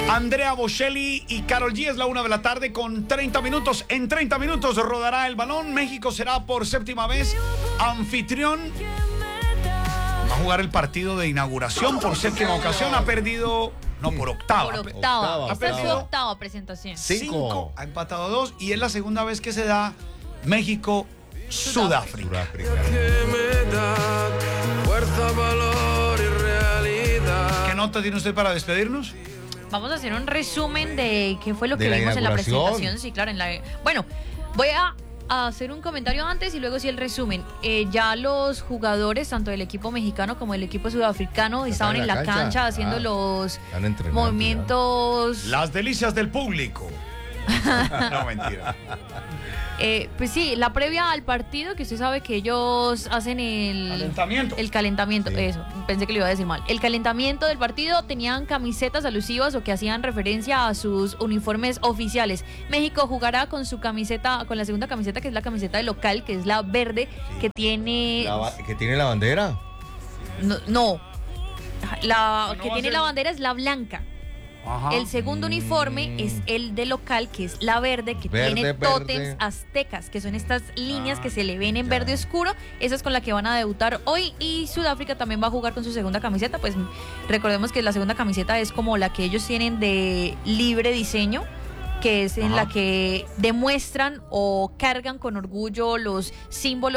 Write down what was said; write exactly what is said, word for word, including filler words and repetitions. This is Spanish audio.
Andrea Bocelli y Karol G. Es la una de la tarde con treinta minutos. En treinta minutos rodará el balón. México será por séptima vez anfitrión. Va a jugar el partido de inauguración por séptima ocasión. Ha perdido, no, por octava. Por octava. Ha Esta es su perdido octava presentación. cinco. Ha empatado dos y es la segunda vez que se da México-Sudáfrica. Sudáfrica. ¿Qué nota tiene usted para despedirnos? Vamos a hacer un resumen de qué fue lo De que la vimos en la inauguración. presentación. Sí, claro, en la. Bueno, voy a a hacer un comentario antes y luego sí el resumen. Eh, ya los jugadores, tanto del equipo mexicano como del equipo sudafricano, estaban en la cancha, cancha haciendo Ah, los están entrenando movimientos. Las delicias del público. No, mentira. Eh, pues sí, la previa al partido, que usted sabe que ellos hacen el Calentamiento. El calentamiento, Sí. eso, pensé que lo iba a decir mal. El calentamiento del partido, tenían camisetas alusivas o que hacían referencia a sus uniformes oficiales. México jugará con su camiseta, con la segunda camiseta, que es la camiseta de local, que es la verde, que tiene... La ba- que tiene la bandera. No, no. La No que va a tiene ser- la bandera es la blanca. Ajá. El segundo uniforme Mm. es el de local, que es la verde, que Verde, tiene verde. tótems aztecas, que son estas líneas Ah, que se le ven en ya. verde oscuro. Esa es con la que van a debutar hoy. Y Sudáfrica también va a jugar con su segunda camiseta. Pues recordemos que la segunda camiseta es como la que ellos tienen de libre diseño, que es en Ajá. la que demuestran o cargan con orgullo los símbolos